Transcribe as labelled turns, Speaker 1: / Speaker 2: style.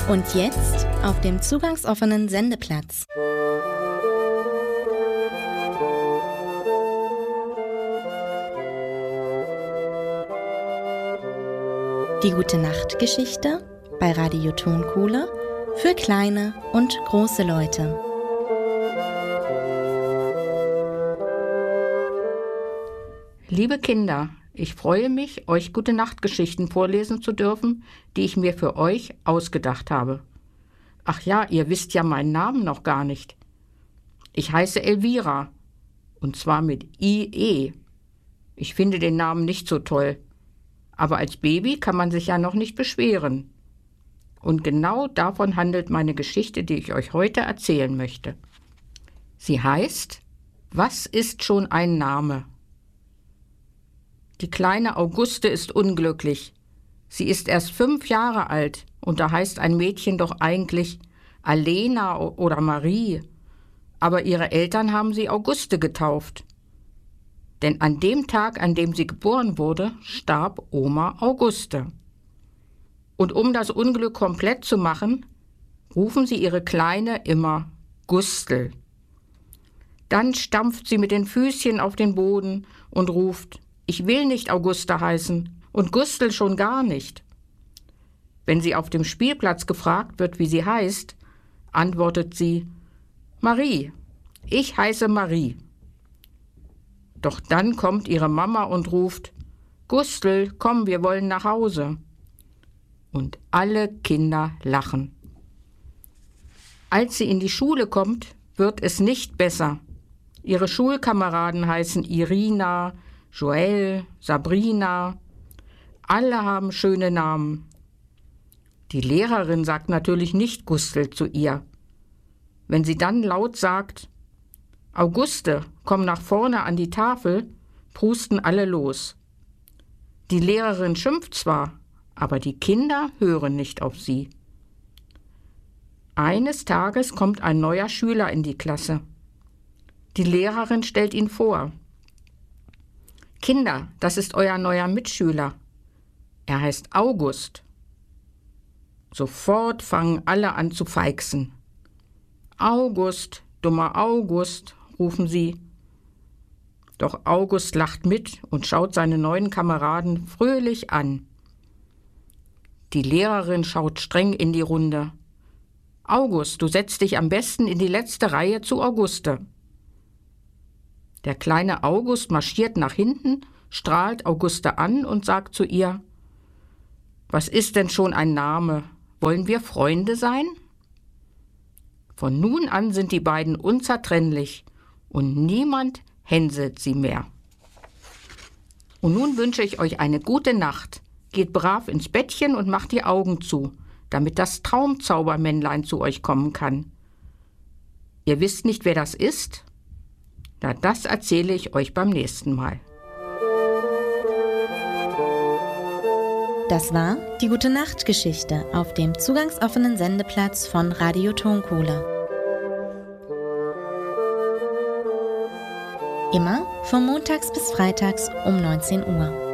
Speaker 1: Und jetzt auf dem zugangsoffenen Sendeplatz. Die Gute-Nacht-Geschichte bei Radio Tonkohle für kleine und große Leute.
Speaker 2: Liebe Kinder, ich freue mich, euch Gute-Nacht-Geschichten vorlesen zu dürfen, die ich mir für euch ausgedacht habe. Ach ja, ihr wisst ja meinen Namen noch gar nicht. Ich heiße Elvira, und zwar mit IE. Ich finde den Namen nicht so toll, aber als Baby kann man sich ja noch nicht beschweren. Und genau davon handelt meine Geschichte, die ich euch heute erzählen möchte. Sie heißt: Was ist schon ein Name? Die kleine Auguste ist unglücklich. Sie ist erst 5 Jahre alt und da heißt ein Mädchen doch eigentlich Alena oder Marie. Aber ihre Eltern haben sie Auguste getauft. Denn an dem Tag, an dem sie geboren wurde, starb Oma Auguste. Und um das Unglück komplett zu machen, rufen sie ihre Kleine immer Gustel. Dann stampft sie mit den Füßchen auf den Boden und ruft: Ich will nicht Auguste heißen und Gustel schon gar nicht. Wenn sie auf dem Spielplatz gefragt wird, wie sie heißt, antwortet sie: Marie, ich heiße Marie. Doch dann kommt ihre Mama und ruft: Gustel, komm, wir wollen nach Hause. Und alle Kinder lachen. Als sie in die Schule kommt, wird es nicht besser. Ihre Schulkameraden heißen Irina, Joel, Sabrina. Alle haben schöne Namen. Die Lehrerin sagt natürlich nicht Gustel zu ihr. Wenn sie dann laut sagt: Auguste, komm nach vorne an die Tafel, prusten alle los. Die Lehrerin schimpft zwar, aber die Kinder hören nicht auf sie. Eines Tages kommt ein neuer Schüler in die Klasse. Die Lehrerin stellt ihn vor. Kinder, das ist euer neuer Mitschüler. Er heißt August. Sofort fangen alle an zu feixen. August, dummer August, rufen sie. Doch August lacht mit und schaut seine neuen Kameraden fröhlich an. Die Lehrerin schaut streng in die Runde. August, du setzt dich am besten in die letzte Reihe zu Auguste. Der kleine August marschiert nach hinten, strahlt Auguste an und sagt zu ihr: Was ist denn schon ein Name? Wollen wir Freunde sein? Von nun an sind die beiden unzertrennlich und niemand hänselt sie mehr. Und nun wünsche ich euch eine gute Nacht. Geht brav ins Bettchen und macht die Augen zu, damit das Traumzaubermännlein zu euch kommen kann. Ihr wisst nicht, wer das ist? Na, das erzähle ich euch beim nächsten Mal.
Speaker 1: Das war die Gute-Nacht-Geschichte auf dem zugangsoffenen Sendeplatz von Radio Tonkohle. Immer von montags bis freitags um 19 Uhr.